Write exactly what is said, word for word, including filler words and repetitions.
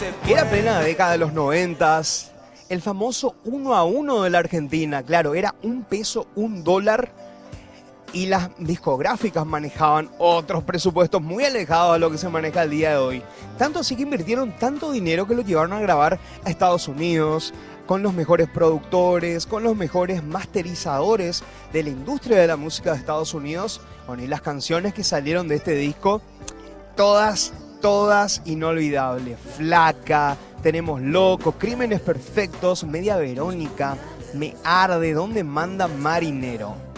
Era plena década de los noventas, el famoso uno a uno de la Argentina, claro, era un peso, un dólar, y las discográficas manejaban otros presupuestos muy alejados a lo que se maneja el día de hoy. Tanto así que invirtieron tanto dinero que lo llevaron a grabar a Estados Unidos, con los mejores productores, con los mejores masterizadores de la industria de la música de Estados Unidos. Bueno, y las canciones que salieron de este disco, todas, todas inolvidables. Flaca, Tenemos Loco, Crímenes Perfectos, Media Verónica, Me Arde, ¿Dónde manda Marinero?